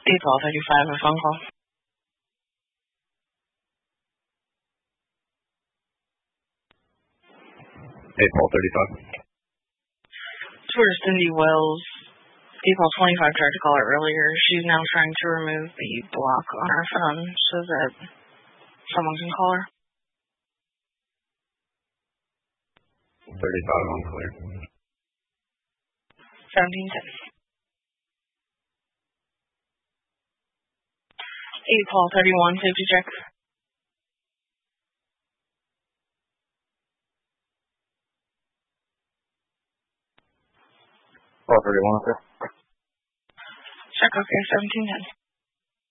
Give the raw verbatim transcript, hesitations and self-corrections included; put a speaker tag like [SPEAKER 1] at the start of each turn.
[SPEAKER 1] April thirty-five, a phone call.
[SPEAKER 2] April thirty-five.
[SPEAKER 1] For Cindy Wells. April twenty-five tried to call her earlier. She's now trying to remove the block on her phone so that someone can call her.
[SPEAKER 2] thirty-five unclear.
[SPEAKER 1] seventeen ten. eight Paul thirty-one, safety check.
[SPEAKER 2] Paul thirty-one, okay.
[SPEAKER 1] Check, okay, seventeen ten.